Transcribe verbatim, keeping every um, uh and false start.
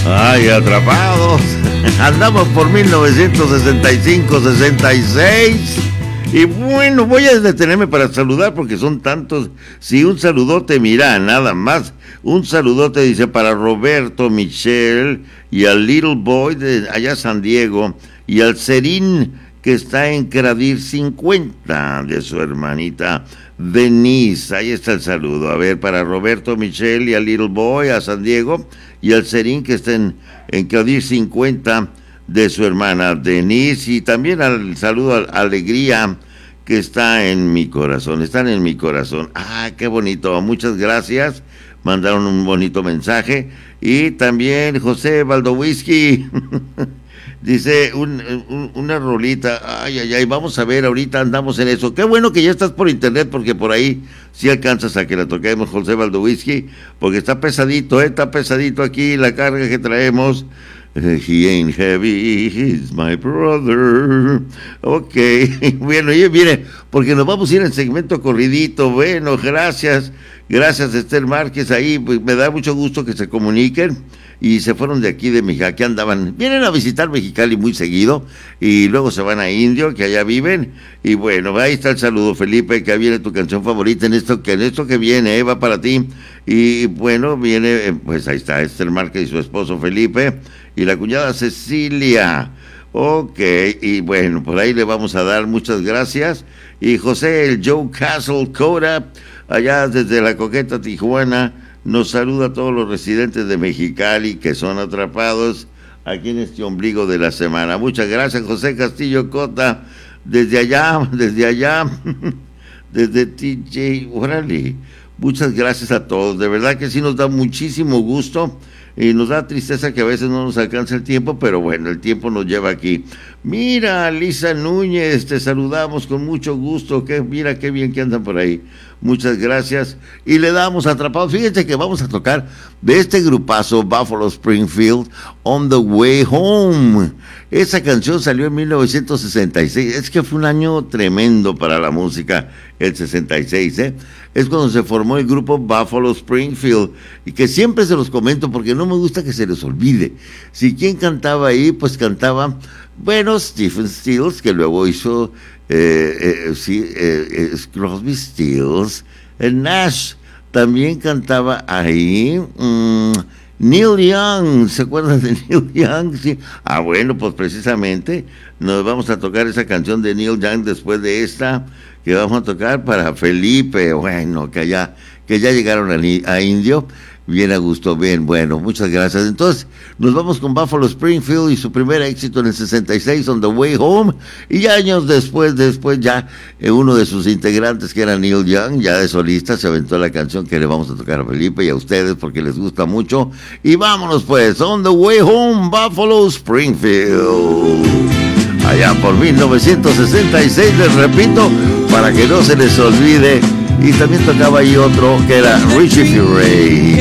Ay, atrapados. Andamos por mil novecientos sesenta y cinco, sesenta y seis. Y bueno, voy a detenerme para saludar porque son tantos. Sí, un saludote, mira, nada más. Un saludote, dice, para Roberto, Michelle y al Little Boy de allá San Diego y al Serín que está en Cradir cincuenta de su hermanita Denise. Ahí está el saludo. A ver, para Roberto, Michelle y al Little Boy a San Diego y al Serín que está en, en Cradir cincuenta de su hermana Denise, y también al saludo a Alegría que está en mi corazón, están en mi corazón. Ah, qué bonito, muchas gracias, mandaron un bonito mensaje. Y también José Valdowisky dice un, un, una rolita, ay, ay, ay, vamos a ver, ahorita andamos en eso. Qué bueno que ya estás por internet, porque por ahí sí alcanzas a que la toquemos, José Valdowisky, porque está pesadito, ¿eh? Está pesadito aquí la carga que traemos. He ain't heavy, he's my brother. Ok, bueno, y viene, porque nos vamos a ir en segmento corridito. Bueno, gracias, gracias Esther Márquez ahí, pues me da mucho gusto que se comuniquen. Y se fueron de aquí de Mexicali, que andaban, vienen a visitar Mexicali muy seguido, y luego se van a Indio, que allá viven. Y bueno, ahí está el saludo, Felipe, que viene tu canción favorita en esto que en esto que viene, eh, va para ti. Y bueno, viene, pues ahí está Esther Márquez y su esposo Felipe, y la cuñada Cecilia. Ok, y bueno, por ahí le vamos a dar muchas gracias. Y José, el Joe Castle Cora, allá desde la coqueta Tijuana, nos saluda a todos los residentes de Mexicali que son atrapados aquí en este ombligo de la semana. Muchas gracias, José Castillo Cota, desde allá, desde allá, desde T J, órale. Muchas gracias a todos, de verdad que sí nos da muchísimo gusto. Y nos da tristeza que a veces no nos alcanza el tiempo, pero bueno, el tiempo nos lleva aquí. Mira, Lisa Núñez, te saludamos con mucho gusto. Que, mira qué bien que andan por ahí. Muchas gracias. Y le damos atrapados. Fíjense que vamos a tocar de este grupazo Buffalo Springfield, On the Way Home. Esa canción salió en mil novecientos sesenta y seis. Es que fue un año tremendo para la música, el sesenta y seis, ¿eh? Es cuando se formó el grupo Buffalo Springfield, y que siempre se los comento porque no me gusta que se les olvide. Si quién cantaba ahí, pues cantaba, bueno, Stephen Stills, que luego hizo eh, eh, sí, eh, eh, Crosby, Stills, eh, Nash también cantaba ahí. mmm, Neil Young, ¿se acuerdan de Neil Young? Sí. Ah, bueno, pues precisamente nos vamos a tocar esa canción de Neil Young después de esta que vamos a tocar para Felipe. Bueno, que ya, que ya llegaron a, a Indio, bien a gusto, bien, bueno, muchas gracias. Entonces, nos vamos con Buffalo Springfield y su primer éxito en el sesenta y seis, On the Way Home, y años después, después ya eh, uno de sus integrantes, que era Neil Young, ya de solista, se aventó la canción que le vamos a tocar a Felipe y a ustedes porque les gusta mucho. Y vámonos pues, On the Way Home, Buffalo Springfield. Allá por mil novecientos sesenta y seis, les repito, para que no se les olvide. Y también tocaba ahí otro que era Richie Furay.